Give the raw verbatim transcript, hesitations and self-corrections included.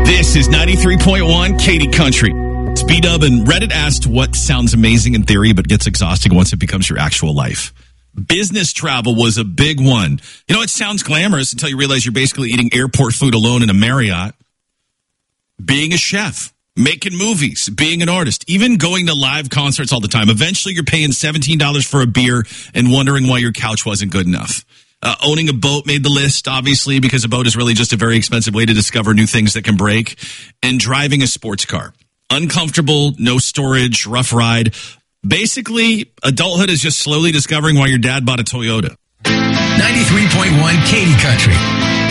This is ninety-three point one Katy Country. It's B-Dub, and Reddit asked what sounds amazing in theory but gets exhausting once it becomes your actual life. Business travel was a big one. You know, it sounds glamorous until you realize you're basically eating airport food alone in a Marriott. Being a chef, making movies, being an artist, even going to live concerts all the time. Eventually, you're paying seventeen dollars for a beer and wondering why your couch wasn't good enough. Uh, owning a boat made the list, obviously, because a boat is really just a very expensive way to discover new things that can break. And driving a sports car. Uncomfortable, no storage, rough ride. Basically, adulthood is just slowly discovering why your dad bought a Toyota. ninety-three point one Katy Country.